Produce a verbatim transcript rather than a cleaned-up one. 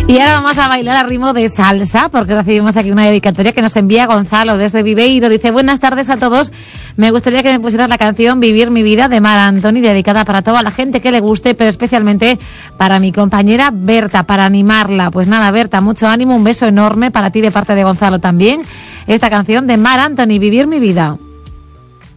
Y ahora vamos a bailar a ritmo de salsa, porque recibimos aquí una dedicatoria que nos envía Gonzalo desde Viveiro. Dice: buenas tardes a todos, me gustaría que me pusieras la canción Vivir mi vida de Mar Anthony, dedicada para toda la gente que le guste, pero especialmente para mi compañera Berta, para animarla. Pues nada, Berta, mucho ánimo, un beso enorme para ti de parte de Gonzalo también. Esta canción de Mar Anthony, Vivir mi vida.